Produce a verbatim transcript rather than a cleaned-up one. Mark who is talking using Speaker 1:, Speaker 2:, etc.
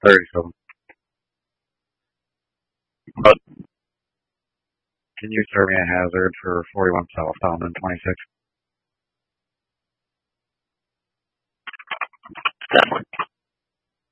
Speaker 1: thirty-seven. But can you serve me a hazard for forty-one southbound and twenty-six?